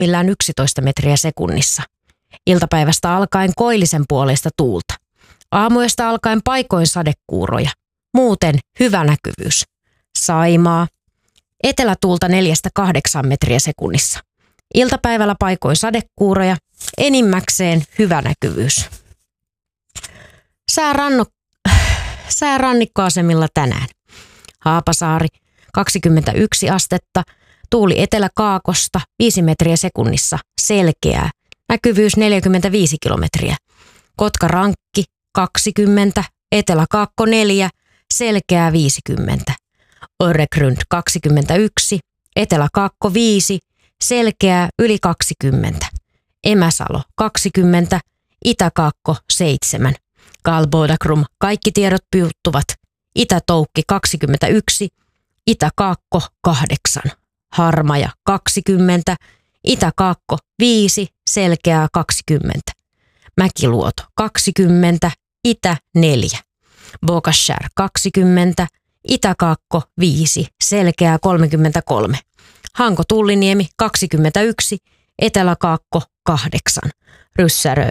enimmillään 11 metriä sekunnissa. Iltapäivästä alkaen koillisen puoleista tuulta. Aamuyöstä alkaen paikoin sadekuuroja. Muuten hyvä näkyvyys. Saimaa. Etelätuulta 4-8 metriä sekunnissa. Iltapäivällä paikoin sadekuuroja. Enimmäkseen hyvä näkyvyys. Sää rannikkoasemilla tänään. Haapasaari 21 astetta. Tuuli eteläkaakosta 5 metriä sekunnissa. Selkeää. Näkyvyys 45 kilometriä. Kotka-Rankki 20. Eteläkaakko 4. Selkeää 50. Öregrund 21. Eteläkaakko 5. Selkeää yli 20. Emäsalo 20. Itäkaakko 7. Galbodakrum kaikki tiedot puuttuvat. Itätoukki 21. Itäkaakko 8. Harmaja 20. Itäkaakko 5. Selkeää 20. Mäkiluoto 20. Itä 4. Bokashär 20. Itäkaakko 5. Selkeää 33. Hanko-Tulliniemi 21. Eteläkaakko 8. Ryssärö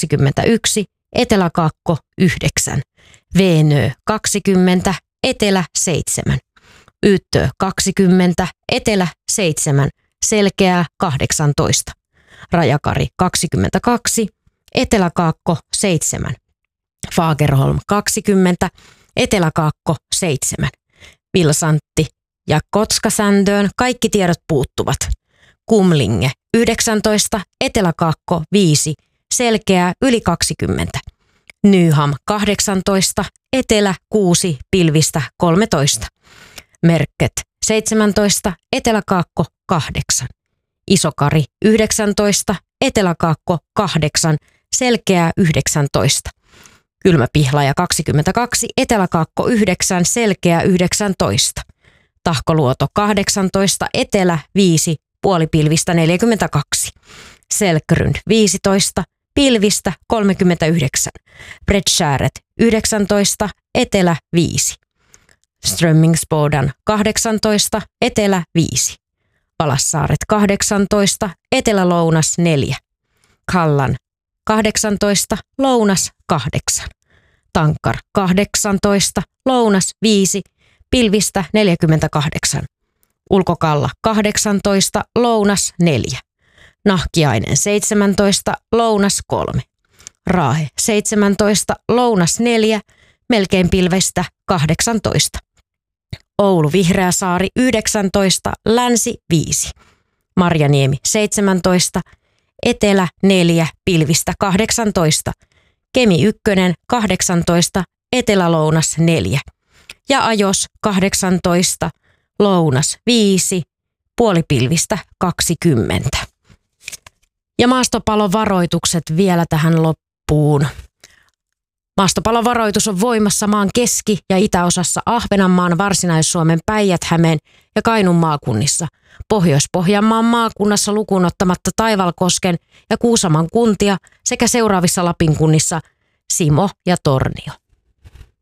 21. Eteläkaakko 9. Veenö 20. Etelä 7. Yttö 20. Etelä 7. Selkeää 18. Rajakari 22. Eteläkaakko 7. Fagerholm 20. Eteläkaakko 7. Vilsantti ja Kotskasändöön kaikki tiedot puuttuvat. Kumlinge 19. Eteläkaakko 5. Selkeää yli 20. Nyham 18. Etelä 6. Pilvistä 13. Merket 17. Eteläkaakko 8. Isokari 19. Eteläkaakko 8. Selkeää 19. Kylmäpihlaja 22. Eteläkaakko 9. Selkeää 19. Tahkoluoto 18. Etelä 5. Puolipilvistä 42. Selkrund 15. Pilvistä 39. Bredskäret 19. Etelä 5. Strömmingsbodan 18. Etelä 5. Palassaaret 18. Etelä-lounas 4. Kallan 18. Lounas 8. Tankar 18. Lounas 5. Pilvistä 48. Ulkokalla 18. Lounas 4. Nahkiainen 17. Lounas 3. Raahe 17. Lounas 4. Melkein pilvestä 18. Oulu Vihreäsaari 19. Länsi 5. Marjaniemi 17. Etelä 4. Pilvistä 18. Kemi 1. 18. Etelä-lounas 4. Ja Ajos 18. Lounas 5. Puolipilvistä 20. Ja maastopalovaroitukset vielä tähän loppuun. Maastopalovaroitus on voimassa maan keski- ja itäosassa Ahvenanmaan, Varsinais-Suomen, Päijät-Hämeen ja Kainuun maakunnissa. Pohjois-Pohjanmaan maakunnassa lukuun ottamatta Taivalkosken ja Kuusamon kuntia sekä seuraavissa Lapin kunnissa Simo ja Tornio.